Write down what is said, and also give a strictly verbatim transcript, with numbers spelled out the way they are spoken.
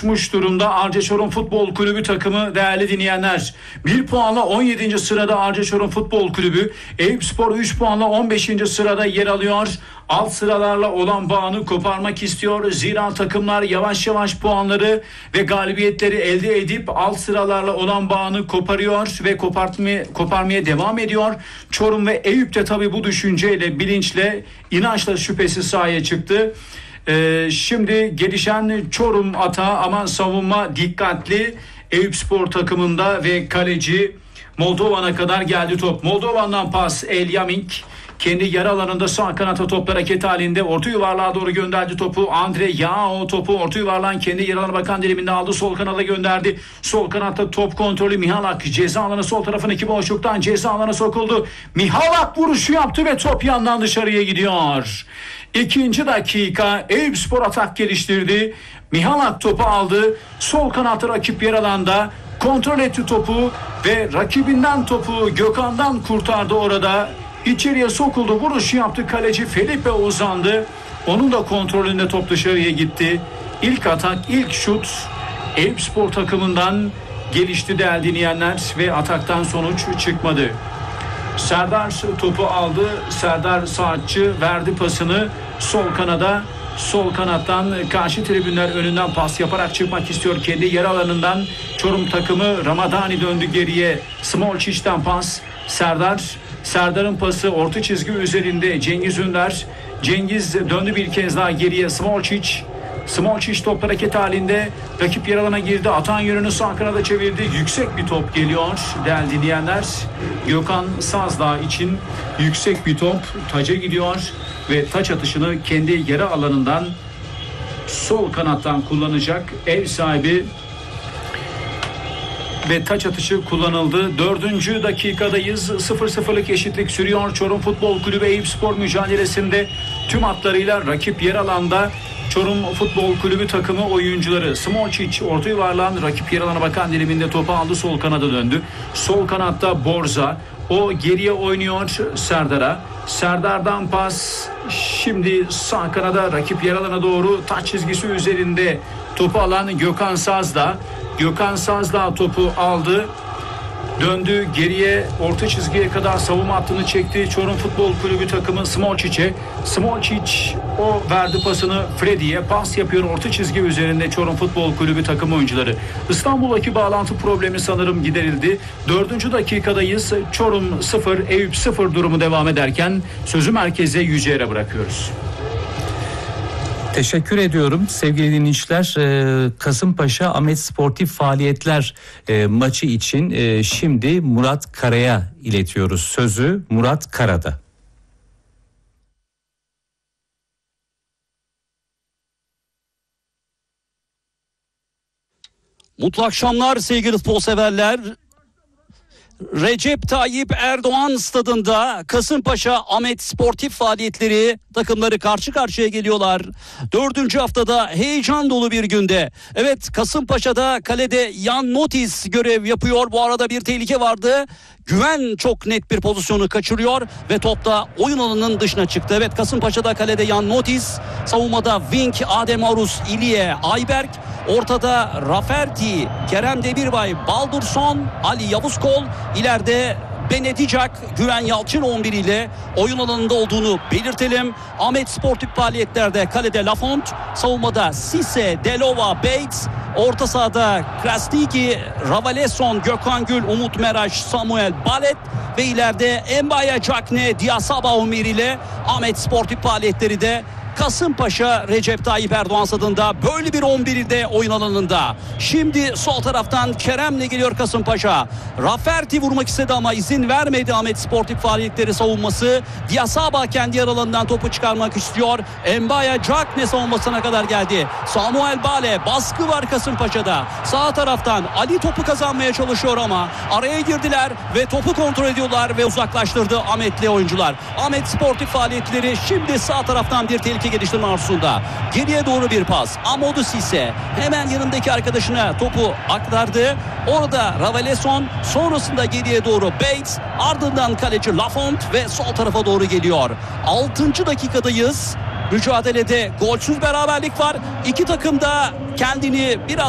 oluşmuş durumda Arca Çorum Futbol Kulübü takımı değerli dinleyenler. bir puanla on yedinci sırada Arca Çorum Futbol Kulübü. Eyüpspor üç puanla on beşinci sırada yer alıyor. Alt sıralarla olan bağını koparmak istiyor. Zira takımlar yavaş yavaş puanları ve galibiyetleri elde edip alt sıralarla olan bağını koparıyor ve kopartmaya, koparmaya devam ediyor. Çorum ve Eyüp de tabii bu düşünceyle, bilinçle, inançla şüphesiz sahaya çıktı. Ee, şimdi gelişen Çorum atağı ama savunma dikkatli. Eyüpspor takımında ve kaleci Moldovan'a kadar geldi top. Moldovan'dan pas El Yamik. Kendi yarı alanında sağ kanata toplar hareket halinde. Orta yuvarlığa doğru gönderdi topu. Andre Yao topu orta yuvarlağın kendi yarı alana bakan diliminde aldı. Sol kanada gönderdi. Sol kanatta top kontrolü Mihalak. Ceza alanı sol tarafın iki boşluktan ceza alanı sokuldu. Mihalak vuruşu yaptı ve top yandan dışarıya gidiyor. İkinci dakika Eyüpspor atak geliştirdi. Mihalak topu aldı. Sol kanatta rakip yer alanda. Kontrol etti topu ve rakibinden topu Gökhan'dan kurtardı orada. İçeriye sokuldu, vuruşu yaptı, kaleci Felipe uzandı. Onun da kontrolünde top dışarıya gitti. İlk atak, ilk şut Eyüpspor takımından gelişti değerli dinleyenler ve ataktan sonuç çıkmadı. Serdar topu aldı. Serdar Saatçı verdi pasını sol kanada. Sol kanattan karşı tribünler önünden pas yaparak çıkmak istiyor. Kendi yer alanından Çorum takımı Ramadani döndü geriye. Smolčić'ten pas. Serdar. Serdar'ın pası orta çizgi üzerinde Cengiz Ünder. Cengiz döndü bir kez daha geriye. Smolčić. Smolčić top hareket halinde. Rakip yer alana girdi. Atan yönünü sağ kanada çevirdi. Yüksek bir top geliyor değerli dinleyenler. Gökhan Sazdağ için yüksek bir top taca gidiyor. Ve taç atışını kendi yarı alanından sol kanattan kullanacak ev sahibi ve taç atışı kullanıldı. Dördüncü dakikadayız. sıfır sıfırlık eşitlik sürüyor. Çorum Futbol Kulübü Eyüpspor mücadelesinde tüm hatlarıyla rakip yer alanda. Çorum Futbol Kulübü takımı oyuncuları Smolčić orta yuvarlağın rakip yer alana bakan diliminde topu aldı. Sol kanada döndü. Sol kanatta Borza. O geriye oynuyor Serdar'a. Serdar'dan pas. Şimdi sağ kanada rakip yer alana doğru taç çizgisi üzerinde topu alan Gökhan Sazdağ. Gökhan Sazdağ topu aldı. Döndü geriye orta çizgiye kadar savunma hattını çekti. Çorum Futbol Kulübü takımı Smolčić'e. Smolčić o verdi pasını Freddy'ye. Pas yapıyor orta çizgi üzerinde Çorum Futbol Kulübü takım oyuncuları. İstanbul'daki bağlantı problemi sanırım giderildi. Dördüncü dakikadayız. Çorum sıfır, Eyüp sıfır durumu devam ederken sözü merkeze Yüce'ye bırakıyoruz. Teşekkür ediyorum sevgili dinleyiciler. Kasımpaşa Ahmet Sportif Faaliyetler maçı için şimdi Murat Kara'ya iletiyoruz sözü. Murat Kara'da. Mutlu akşamlar sevgili futbol severler. Recep Tayyip Erdoğan stadında Kasımpaşa Ahmet Sportif Faaliyetleri takımları karşı karşıya geliyorlar. Dördüncü haftada heyecan dolu bir günde. Evet, Kasımpaşa'da kalede Jan Notis görev yapıyor. Bu arada bir tehlike vardı. Güven çok net bir pozisyonu kaçırıyor ve top da oyun alanının dışına çıktı. Evet, Kasımpaşa'da kalede Jan Notis, savunmada Vink, Adem Arus, İlye, Ayberk, ortada Rafferty, Kerem Demirbay, Baldurson, Ali Yavuzkol, ileride Benedicak, Güven Yalçın on bir ile oyun alanında olduğunu belirtelim. Ahmet Sportif Faaliyetlerde kalede Lafont, savunmada Sisse, Delova, Bates, orta sahada Krasniki, Ravaleson, Gökhan Gül, Umut Meraş, Samuel Balet ve ileride Mbaya Cakne, Diasaba on bir ile Ahmet Sportif Faaliyetleri de Kasımpaşa Recep Tayyip Erdoğan stadında böyle bir on birde oyun alanında. Şimdi sol taraftan Kerem'le geliyor Kasımpaşa. Rafferty vurmak istedi ama izin vermedi Ahmet Sportif Faaliyetleri savunması. Diasaba kendi yer alanından topu çıkarmak istiyor. Mbaya Cakne savunmasına kadar geldi. Samuel Bale, baskı var Kasımpaşa'da. Sağ taraftan Ali topu kazanmaya çalışıyor ama araya girdiler ve topu kontrol ediyorlar ve uzaklaştırdı Ahmetli oyuncular. Ahmet Sportif Faaliyetleri şimdi sağ taraftan bir tehlike geliştirme arzusunda. Geriye doğru bir pas. Amadou Cissé hemen yanındaki arkadaşına topu aktardı. Orada Ravaleson, sonrasında geriye doğru Bates, ardından kaleci Lafont ve sol tarafa doğru geliyor. altıncı dakikadayız. Mücadelede golsüz beraberlik var. İki takım da kendini biraz